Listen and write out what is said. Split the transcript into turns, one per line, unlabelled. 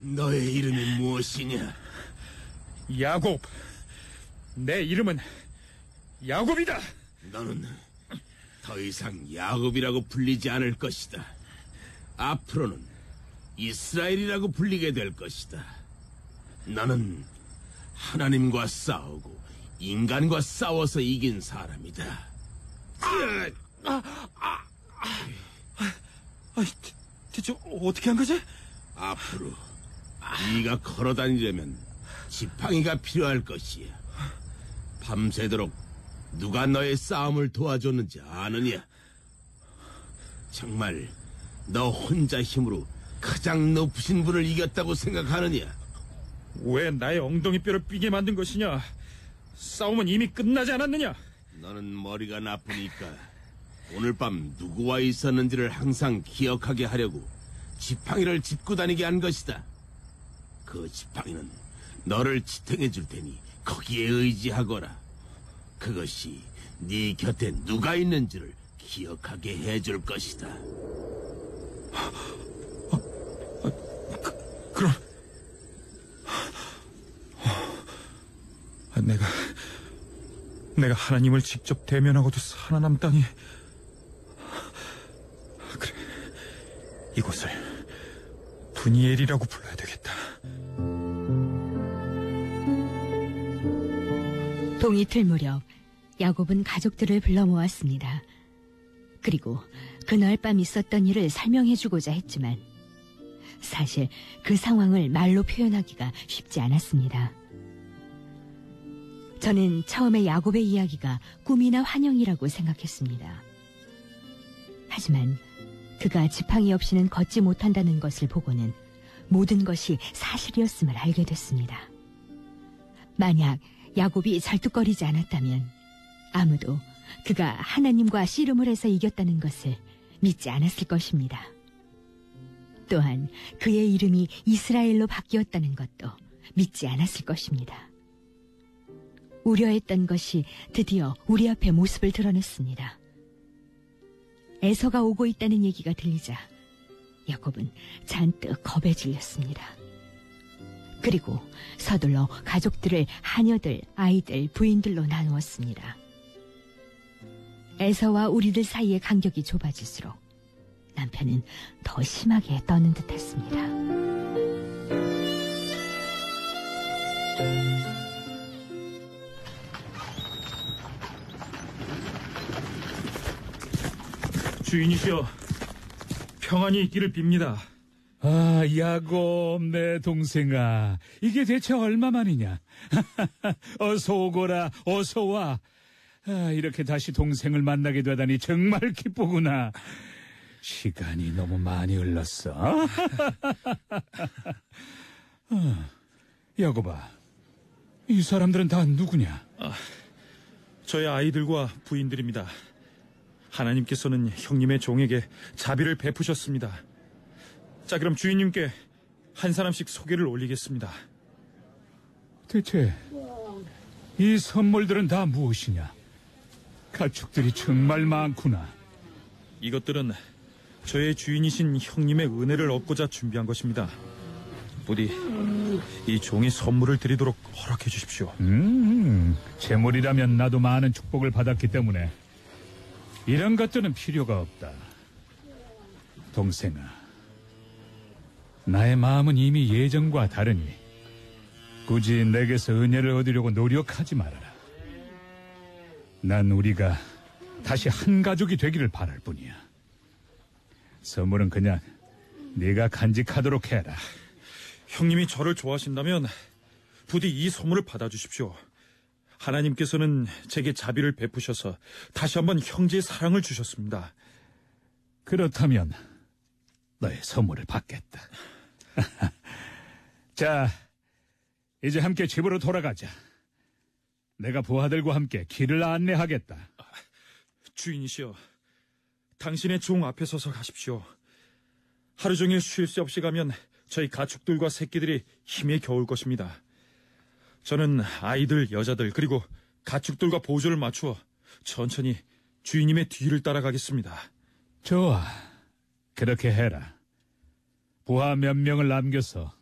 너의 이름이 무엇이냐?
야곱. 내 이름은 야곱이다.
너는 더 이상 야곱이라고 불리지 않을 것이다. 앞으로는 이스라엘이라고 불리게 될 것이다. 너는 하나님과 싸우고 인간과 싸워서 이긴 사람이다.
대체 어떻게 한 거지?
앞으로 네가 걸어다니려면 지팡이가 필요할 것이야. 밤새도록 누가 너의 싸움을 도와줬는지 아느냐? 정말 너 혼자 힘으로 가장 높으신 분을 이겼다고 생각하느냐?
왜 나의 엉덩이뼈를 삐게 만든 것이냐? 싸움은 이미 끝나지 않았느냐?
너는 머리가 나쁘니까 오늘 밤 누구와 있었는지를 항상 기억하게 하려고 지팡이를 짚고 다니게 한 것이다. 그 지팡이는 너를 지탱해 줄 테니 거기에 의지하거라. 그것이 네 곁에 누가 있는지를 기억하게 해줄 것이다.
그럼 내가 하나님을 직접 대면하고도 살아남다니. 그래, 이곳을 분이엘이라고 불러야 되겠다.
동이 틀 무렵 야곱은 가족들을 불러 모았습니다. 그리고 그날 밤 있었던 일을 설명해주고자 했지만 사실 그 상황을 말로 표현하기가 쉽지 않았습니다. 저는 처음에 야곱의 이야기가 꿈이나 환영이라고 생각했습니다. 하지만 그가 지팡이 없이는 걷지 못한다는 것을 보고는 모든 것이 사실이었음을 알게 됐습니다. 만약 야곱이 절뚝거리지 않았다면 아무도 그가 하나님과 씨름을 해서 이겼다는 것을 믿지 않았을 것입니다. 또한 그의 이름이 이스라엘로 바뀌었다는 것도 믿지 않았을 것입니다. 우려했던 것이 드디어 우리 앞에 모습을 드러냈습니다. 에서가 오고 있다는 얘기가 들리자 야곱은 잔뜩 겁에 질렸습니다. 그리고 서둘러 가족들을 하녀들, 아이들, 부인들로 나누었습니다. 에서와 우리들 사이의 간격이 좁아질수록 남편은 더 심하게 떠는 듯했습니다.
주인이시여, 평안히 있기를 빕니다.
아, 야곱, 내 동생아. 이게 대체 얼마만이냐? 어서 오거라, 어서 와. 아, 이렇게 다시 동생을 만나게 되다니 정말 기쁘구나. 시간이 너무 많이 흘렀어. 야곱아, 이 사람들은 다 누구냐?
저의 아이들과 부인들입니다. 하나님께서는 형님의 종에게 자비를 베푸셨습니다. 자, 그럼 주인님께 한 사람씩 소개를 올리겠습니다.
대체 이 선물들은 다 무엇이냐? 가축들이 정말 많구나.
이것들은 저의 주인이신 형님의 은혜를 얻고자 준비한 것입니다. 부디 이 종의 선물을 드리도록 허락해 주십시오.
재물이라면 나도 많은 축복을 받았기 때문에 이런 것들은 필요가 없다. 동생아, 나의 마음은 이미 예전과 다르니 굳이 내게서 은혜를 얻으려고 노력하지 말아라. 난 우리가 다시 한 가족이 되기를 바랄 뿐이야. 선물은 그냥 네가 간직하도록 해라.
형님이 저를 좋아하신다면 부디 이 선물을 받아주십시오. 하나님께서는 제게 자비를 베푸셔서 다시 한번 형제의 사랑을 주셨습니다.
그렇다면 너의 선물을 받겠다. 자, 이제 함께 집으로 돌아가자. 내가 부하들과 함께 길을 안내하겠다.
주인이시여, 당신의 종 앞에 서서 가십시오. 하루 종일 쉴 새 없이 가면 저희 가축들과 새끼들이 힘에 겨울 것입니다. 저는 아이들, 여자들, 그리고 가축들과 보조를 맞추어 천천히 주인님의 뒤를 따라가겠습니다.
좋아, 그렇게 해라. 부하 몇 명을 남겨서